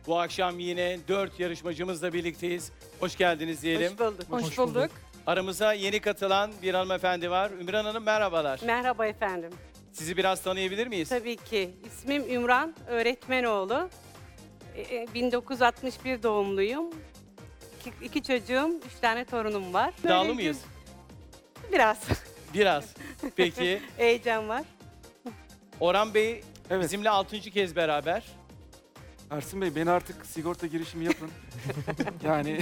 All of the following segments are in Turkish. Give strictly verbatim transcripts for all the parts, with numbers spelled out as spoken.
Bu akşam yine dört yarışmacımızla birlikteyiz. Hoş geldiniz diyelim. Hoş bulduk. Hoş, Hoş bulduk. bulduk. Aramıza yeni katılan bir hanımefendi var. Ümran Hanım merhabalar. Merhaba efendim. Sizi biraz tanıyabilir miyiz? Tabii ki. İsmim Ümran Öğretmenoğlu. Ee, bin dokuz yüz altmış bir doğumluyum. İki, iki çocuğum, üç tane torunum var. İddialı Böyle mıyız? bir- Biraz Biraz. Peki. heyecan var. Orhan Bey Evet. bizimle altıncı kez beraber. Ersin Bey, beni artık sigorta girişimi yapın. yani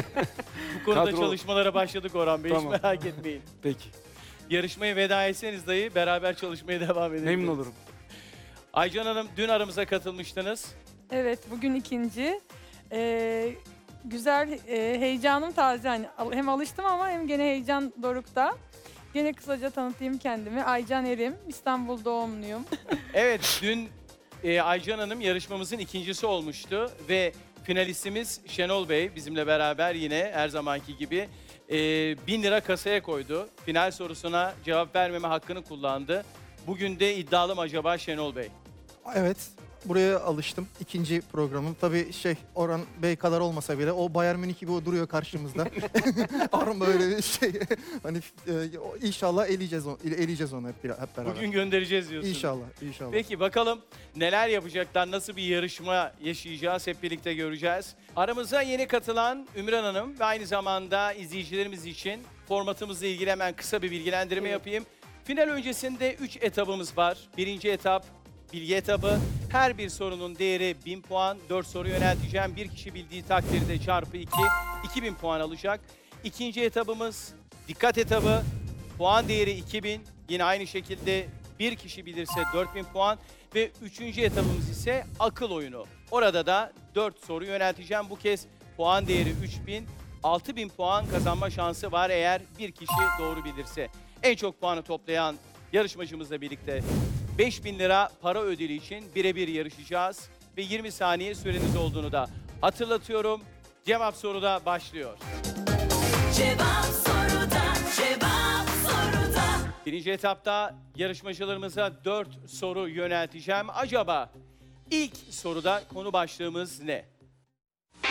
Bu konuda Kadro- çalışmalara başladık Orhan Bey. Tamam. Hiç merak etmeyin. peki. Yarışmaya veda etseniz dahi beraber çalışmaya devam edelim. Memnun olurum. Aycan Hanım dün aramıza katılmıştınız. Evet, bugün ikinci. Ee, güzel, e, heyecanım taze. Hani al- hem alıştım ama hem gene heyecan dorukta. Gene kısaca tanıtayım kendimi. Aycan Erim, İstanbul doğumluyum. Evet, dün e, Aycan Hanım yarışmamızın ikincisi olmuştu ve finalistimiz Şenol Bey bizimle beraber yine her zamanki gibi e, bin lira kasaya koydu. Final sorusuna cevap vermeme hakkını kullandı. Bugün de iddialı mı acaba Şenol Bey? Evet, buraya alıştım. İkinci programım. Tabii şey, Orhan Bey kadar olmasa bile o Bayern Münih gibi o duruyor karşımızda. Arım böyle bir şey. Hani e, o- inşallah eleyeceğiz onu, eleyeceğiz onu hep, bir- hep beraber. Bugün göndereceğiz diyorsunuz. İnşallah, inşallah. Peki bakalım neler yapacaklar, nasıl bir yarışma yaşayacağız hep birlikte göreceğiz. Aramıza yeni katılan Ümran Hanım ve aynı zamanda izleyicilerimiz için formatımızla ilgili hemen kısa bir bilgilendirme Evet. yapayım. Final öncesinde üç etabımız var. Birinci etap bilgi etabı. Her bir sorunun değeri bin puan. dört soru yönelteceğim. Bir kişi bildiği takdirde çarpı iki, iki bin puan alacak. İkinci etabımız dikkat etabı. Puan değeri iki bin. Yine aynı şekilde bir kişi bilirse dört bin puan. Ve üçüncü etabımız ise akıl oyunu. Orada da dört soru yönelteceğim. Bu kez puan değeri üç bin. altı bin puan kazanma şansı var eğer bir kişi doğru bilirse. En çok puanı toplayan yarışmacımızla birlikte beş bin lira para ödülü için birebir yarışacağız. Ve yirmi saniye süreniz olduğunu da hatırlatıyorum. Cevap soruda başlıyor. Cevap soruda, cevap soruda. Birinci etapta yarışmacılarımıza dört soru yönelteceğim. Acaba ilk soruda konu başlığımız ne?